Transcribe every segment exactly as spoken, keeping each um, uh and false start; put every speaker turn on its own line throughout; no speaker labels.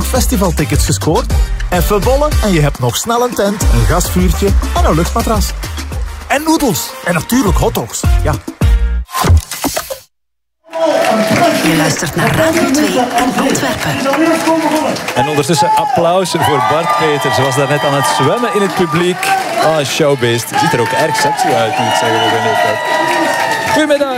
nog festivaltickets gescoord? Even bollen en je hebt nog snel een tent, een gasvuurtje en een luchtmatras. En noedels. En natuurlijk hotdogs. Ja.
Je luistert naar Radio twee in Antwerpen.
En ondertussen applaus voor Bart Peter. Ze was daarnet aan het zwemmen in het publiek. Ah, oh, showbeest. Ziet er ook erg sexy uit, moet ik zeggen. Wat een leeftijd. Goedemiddag.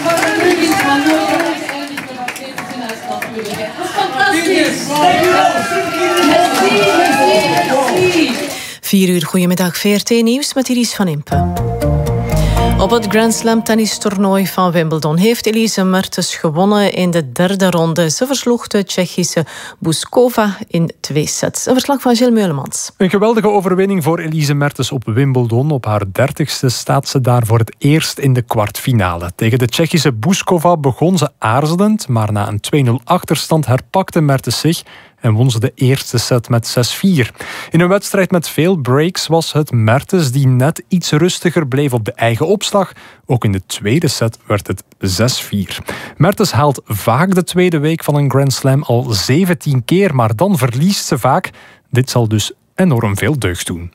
Vier uur, goedemiddag, V R T Nieuws met Iris van Impe. Op het Grand Slam tennistoernooi van Wimbledon heeft Elise Mertens gewonnen in de derde ronde. Ze versloeg de Tsjechische Bouzkova in twee sets. Een verslag van Gilles Meulemans.
Een geweldige overwinning voor Elise Mertens op Wimbledon. Op haar dertigste staat ze daar voor het eerst in de kwartfinale. Tegen de Tsjechische Bouzkova begon ze aarzelend, maar na een twee nul achterstand herpakte Mertens zich en won ze de eerste set met zes vier. In een wedstrijd met veel breaks was het Mertens die net iets rustiger bleef op de eigen opslag. Ook in de tweede set werd het zes vier. Mertens haalt vaak de tweede week van een Grand Slam al zeventien keer, maar dan verliest ze vaak. Dit zal dus enorm veel deugd doen.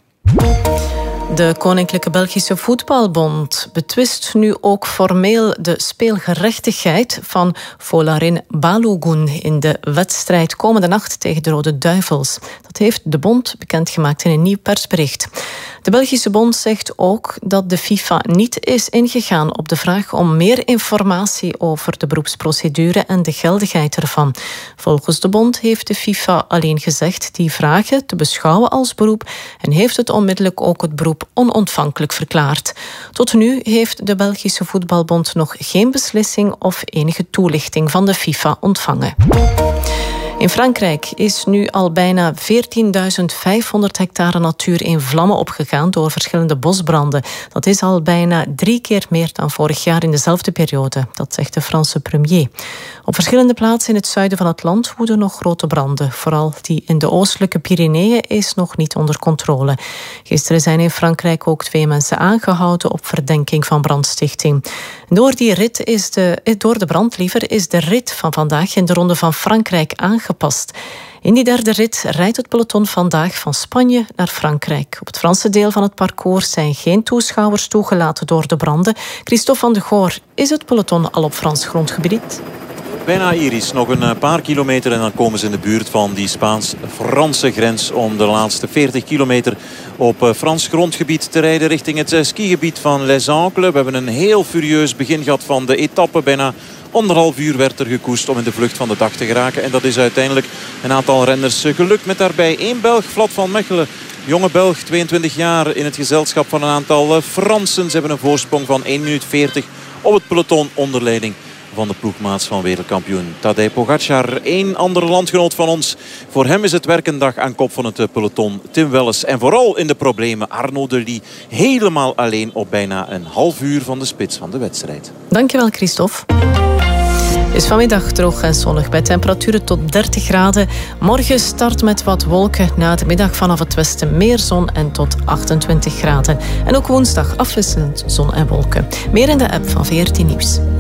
De Koninklijke Belgische Voetbalbond betwist nu ook formeel de speelgerechtigheid van Folarin Balogun in de wedstrijd komende nacht tegen de Rode Duivels. Dat heeft de bond bekendgemaakt in een nieuw persbericht. De Belgische bond zegt ook dat de FIFA niet is ingegaan op de vraag om meer informatie over de beroepsprocedure en de geldigheid ervan. Volgens de bond heeft de FIFA alleen gezegd die vragen te beschouwen als beroep en heeft het onmiddellijk ook het beroep onontvankelijk verklaard. Tot nu heeft de Belgische Voetbalbond nog geen beslissing of enige toelichting van de FIFA ontvangen. In Frankrijk is nu al bijna veertienduizend vijfhonderd hectare natuur in vlammen opgegaan door verschillende bosbranden. Dat is al bijna drie keer meer dan vorig jaar in dezelfde periode. Dat zegt de Franse premier. Op verschillende plaatsen in het zuiden van het land woeden nog grote branden. Vooral die in de oostelijke Pyreneeën is nog niet onder controle. Gisteren zijn in Frankrijk ook twee mensen aangehouden op verdenking van brandstichting. Door, die rit is de, door de brand liever is de rit van vandaag in de Ronde van Frankrijk aangepast. In die derde rit rijdt het peloton vandaag van Spanje naar Frankrijk. Op het Franse deel van het parcours zijn geen toeschouwers toegelaten door de branden. Christophe van de Goor, is het peloton al op Frans grondgebied?
Bijna Iris, nog een paar kilometer en dan komen ze in de buurt van die Spaans-Franse grens om de laatste veertig kilometer op Frans grondgebied te rijden richting het skigebied van Les Ancles. We hebben een heel furieus begin gehad van de etappe. Bijna anderhalf uur werd er gekoest om in de vlucht van de dag te geraken. En dat is uiteindelijk een aantal renners gelukt met daarbij één Belg, Vlad van Mechelen. Jonge Belg, tweeëntwintig jaar, in het gezelschap van een aantal Fransen. Ze hebben een voorsprong van één minuut veertig op het peloton onder leiding van de ploegmaats van wereldkampioen Tadej Pogacar. Eén andere landgenoot van ons. Voor hem is het werkendag aan kop van het peloton, Tim Welles. En vooral in de problemen Arnaud de Lie. Helemaal alleen op bijna een half uur van de spits van de wedstrijd.
Dankjewel, Christophe. Het is vanmiddag droog en zonnig bij temperaturen tot dertig graden. Morgen start met wat wolken. Na de middag vanaf het westen meer zon en tot achtentwintig graden. En ook woensdag afwisselend zon en wolken. Meer in de app van V R T Nieuws.